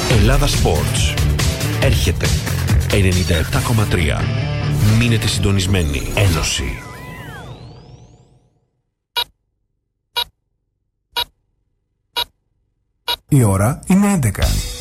Ελλάδα Sports. Έρχεται 97,3. Μείνετε συντονισμένοι. Ένωση. Η ώρα είναι 11.